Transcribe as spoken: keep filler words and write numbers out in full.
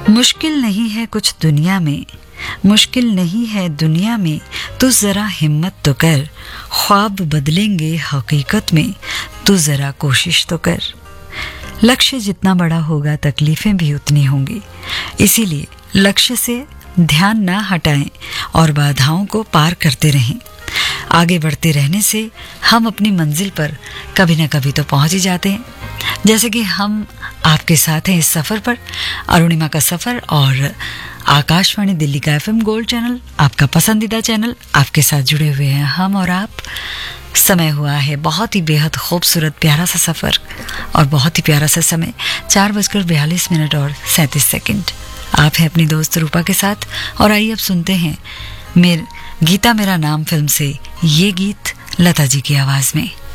मुश्किल नहीं है कुछ दुनिया में, मुश्किल नहीं है दुनिया में, तू जरा हिम्मत तो कर, ख्वाब बदलेंगे हकीकत में, तू जरा कोशिश तो कर। लक्ष्य जितना बड़ा होगा तकलीफें भी उतनी होंगी, इसीलिए लक्ष्य से ध्यान ना हटाएं और बाधाओं को पार करते रहें। आगे बढ़ते रहने से हम अपनी मंजिल पर कभी न कभी तो पहुंच ही जाते हैं। जैसे कि हम आपके साथ हैं इस सफ़र पर, अरुणिमा का सफ़र और आकाशवाणी दिल्ली का एफएम गोल्ड चैनल, आपका पसंदीदा चैनल, आपके साथ जुड़े हुए हैं हम और आप। समय हुआ है बहुत ही बेहद खूबसूरत प्यारा सा सफ़र और बहुत ही प्यारा सा समय, चार बजकर बयालीस मिनट और सैंतीस सेकंड। आप हैं अपनी दोस्त रूपा के साथ और आइए अब सुनते हैं मेर गीता मेरा नाम फिल्म से ये गीत लता जी की आवाज़ में।